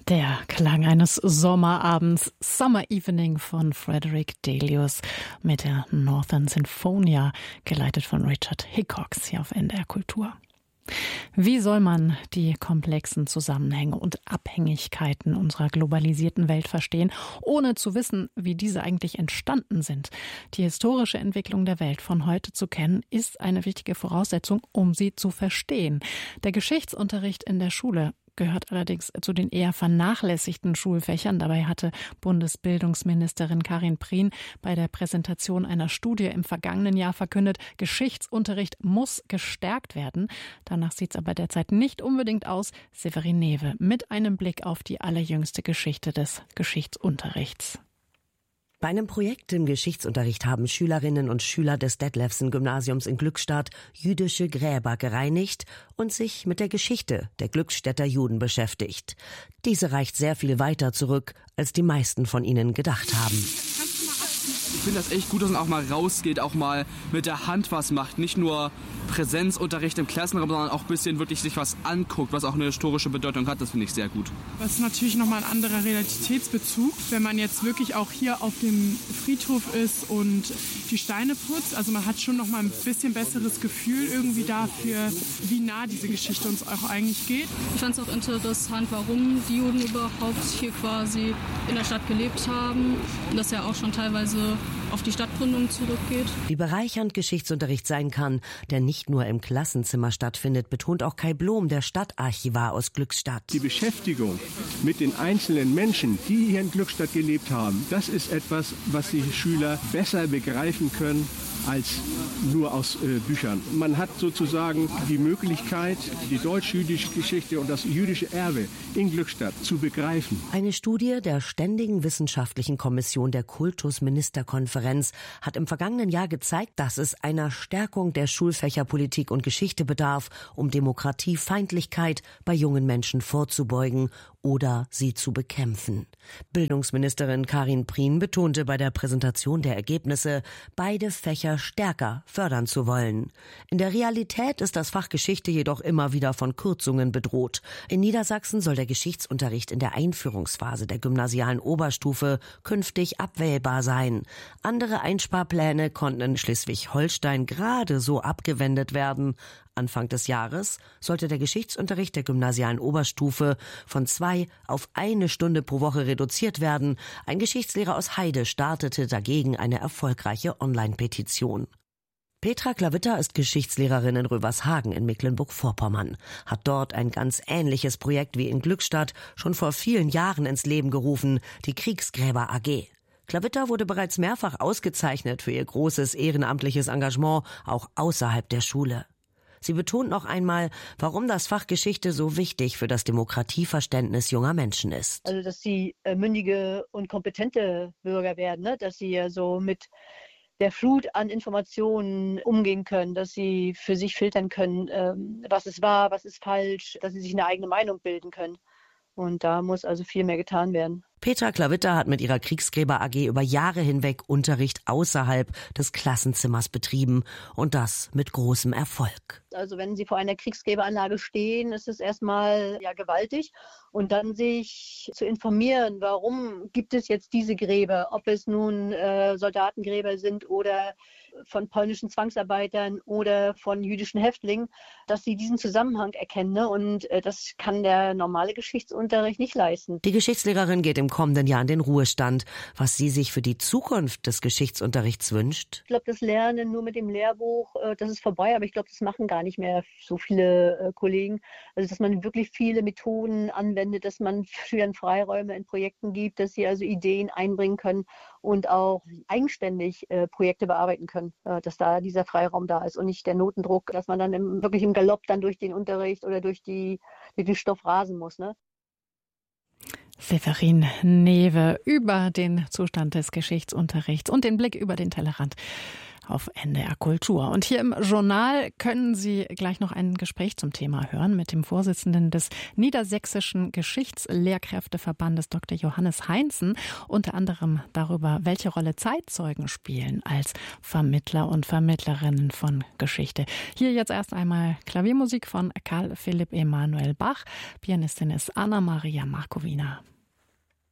Der Klang eines Sommerabends, Summer Evening von Frederick Delius mit der Northern Sinfonia, geleitet von Richard Hickox hier auf NDR Kultur. Wie soll man die komplexen Zusammenhänge und Abhängigkeiten unserer globalisierten Welt verstehen, ohne zu wissen, wie diese eigentlich entstanden sind? Die historische Entwicklung der Welt von heute zu kennen, ist eine wichtige Voraussetzung, um sie zu verstehen. Der Geschichtsunterricht in der Schule gehört allerdings zu den eher vernachlässigten Schulfächern. Dabei hatte Bundesbildungsministerin Karin Prien bei der Präsentation einer Studie im vergangenen Jahr verkündet, Geschichtsunterricht muss gestärkt werden. Danach sieht es aber derzeit nicht unbedingt aus. Severin Newe mit einem Blick auf die allerjüngste Geschichte des Geschichtsunterrichts. Bei einem Projekt im Geschichtsunterricht haben Schülerinnen und Schüler des Detlefsen-Gymnasiums in Glückstadt jüdische Gräber gereinigt und sich mit der Geschichte der Glückstädter Juden beschäftigt. Diese reicht sehr viel weiter zurück, als die meisten von ihnen gedacht haben. Ich finde das echt gut, dass man auch mal rausgeht, auch mal mit der Hand was macht. Nicht nur Präsenzunterricht im Klassenraum, sondern auch ein bisschen wirklich sich was anguckt, was auch eine historische Bedeutung hat. Das finde ich sehr gut. Das ist natürlich nochmal ein anderer Realitätsbezug, wenn man jetzt wirklich auch hier auf dem Friedhof ist und die Steine putzt. Also man hat schon nochmal ein bisschen besseres Gefühl irgendwie dafür, wie nah diese Geschichte uns auch eigentlich geht. Ich fand es auch interessant, warum die Juden überhaupt hier quasi in der Stadt gelebt haben. Und das ja auch schon teilweise auf die Stadtgründung zurückgeht. Wie bereichernd Geschichtsunterricht sein kann, der nicht nur im Klassenzimmer stattfindet, betont auch Kai Blom, der Stadtarchivar aus Glückstadt. Die Beschäftigung mit den einzelnen Menschen, die hier in Glückstadt gelebt haben, das ist etwas, was die Schüler besser begreifen können als nur aus Büchern. Man hat sozusagen die Möglichkeit, die deutsch-jüdische Geschichte und das jüdische Erbe in Glückstadt zu begreifen. Eine Studie der Ständigen Wissenschaftlichen Kommission der Kultusministerkonferenz hat im vergangenen Jahr gezeigt, dass es einer Stärkung der Schulfächer Politik und Geschichte bedarf, um Demokratiefeindlichkeit bei jungen Menschen vorzubeugen oder sie zu bekämpfen. Bildungsministerin Karin Prien betonte bei der Präsentation der Ergebnisse, beide Fächer stärker fördern zu wollen. In der Realität ist das Fach Geschichte jedoch immer wieder von Kürzungen bedroht. In Niedersachsen soll der Geschichtsunterricht in der Einführungsphase der gymnasialen Oberstufe künftig abwählbar sein. Andere Einsparpläne konnten in Schleswig-Holstein gerade so abgewendet werden. Anfang des Jahres sollte der Geschichtsunterricht der gymnasialen Oberstufe von 2 auf 1 Stunde pro Woche reduziert werden. Ein Geschichtslehrer aus Heide startete dagegen eine erfolgreiche Online-Petition. Petra Klawitter ist Geschichtslehrerin in Rövershagen in Mecklenburg-Vorpommern, hat dort ein ganz ähnliches Projekt wie in Glückstadt schon vor vielen Jahren ins Leben gerufen, die Kriegsgräber AG. Klawitter wurde bereits mehrfach ausgezeichnet für ihr großes ehrenamtliches Engagement, auch außerhalb der Schule. Sie betont noch einmal, warum das Fach Geschichte so wichtig für das Demokratieverständnis junger Menschen ist. Also, dass sie mündige und kompetente Bürger werden, ne? Dass sie so mit der Flut an Informationen umgehen können, dass sie für sich filtern können, was ist wahr, was ist falsch, dass sie sich eine eigene Meinung bilden können. Und da muss also viel mehr getan werden. Petra Klawitter hat mit ihrer Kriegsgräber AG über Jahre hinweg Unterricht außerhalb des Klassenzimmers betrieben und das mit großem Erfolg. Also wenn Sie vor einer Kriegsgräberanlage stehen, ist es erstmal gewaltig und dann sich zu informieren, warum gibt es jetzt diese Gräber, ob es nun Soldatengräber sind oder von polnischen Zwangsarbeitern oder von jüdischen Häftlingen, dass sie diesen Zusammenhang erkennen, ne? Und das kann der normale Geschichtsunterricht nicht leisten. Die Geschichtslehrerin geht im kommenden Jahr in den Ruhestand. Was sie sich für die Zukunft des Geschichtsunterrichts wünscht? Ich glaube, das Lernen nur mit dem Lehrbuch, das ist vorbei, aber ich glaube, das machen gar nicht mehr so viele Kollegen. Also, dass man wirklich viele Methoden anwendet, dass man Schülern Freiräume in Projekten gibt, dass sie also Ideen einbringen können und auch eigenständig Projekte bearbeiten können, dass da dieser Freiraum da ist und nicht der Notendruck, dass man dann wirklich im Galopp dann durch den Unterricht oder durch den Stoff rasen muss, ne? Severin Newe über den Zustand des Geschichtsunterrichts und den Blick über den Tellerrand auf NDR Kultur. Und hier im Journal können Sie gleich noch ein Gespräch zum Thema hören mit dem Vorsitzenden des Niedersächsischen Geschichtslehrkräfteverbandes Dr. Johannes Heinzen, unter anderem darüber, welche Rolle Zeitzeugen spielen als Vermittler und Vermittlerinnen von Geschichte. Hier jetzt erst einmal Klaviermusik von Carl Philipp Emanuel Bach. Pianistin ist Anna Maria Markowina.